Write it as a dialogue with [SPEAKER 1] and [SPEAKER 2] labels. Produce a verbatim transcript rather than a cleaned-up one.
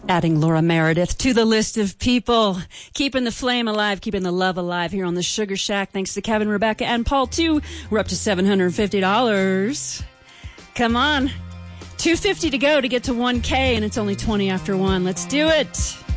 [SPEAKER 1] Adding Laura Meredith to the list of people keeping the flame alive, keeping the love alive here on the Sugar Shack. Thanks to Kevin, Rebecca, and Paul, too. We're up to seven hundred fifty dollars. Come on. two hundred fifty dollars to go to get to one K, and it's only twenty after one. Let's do it.